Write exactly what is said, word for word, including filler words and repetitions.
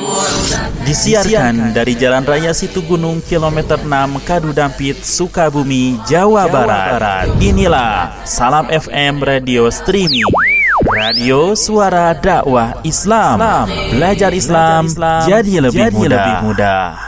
Disiarkan dari Jalan Raya Situgunung kilometer enam Kadudampit, Sukabumi, Jawa Barat. Inilah Salam F M Radio Streaming, radio suara dakwah Islam. Belajar Islam jadi lebih mudah.